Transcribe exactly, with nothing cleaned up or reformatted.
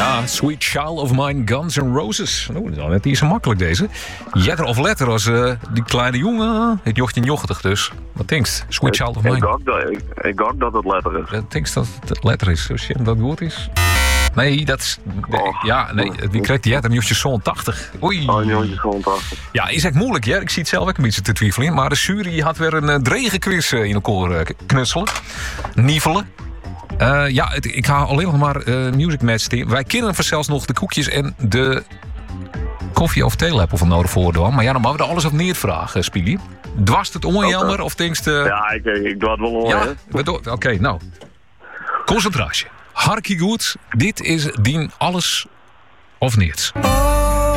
Ja, Sweet Child of Mine, Guns N' Roses. Nou, dat is net niet zo makkelijk deze. Jetter of letter als uh, die kleine jongen. Het jochtje jochtig dus. Wat denk je? Sweet Child of Mine. Ik gok dat, ik, ik gok dat het letter is. Ik denk dat het letter is. Als je dat goed is. Nee, dat is... Oh. Ja, nee. Wie krijgt die jetter? Een jochtje zo'n tachtig. Oei. Oh, een jongetje gewoon tachtig. Ja, is echt moeilijk, hè? Ik zie het zelf ook een beetje te twijfelen. Maar de jury had weer een uh, dregenquiz uh, in elkaar uh, knutselen. Nievelen. Uh, ja, het, ik ga alleen nog maar uh, music match in. Wij kennen zelfs nog de koekjes en de koffie of theelepel van nodig voor doen. Maar ja, dan mogen we er alles op neer vragen, Spielie. Dwast het onjelmer okay. Of denkst uh... Ja, ik, ik doe het wel hoor. Ja, oké, okay, nou. Concentratie. Harkie goed. Dit is dien alles of niets.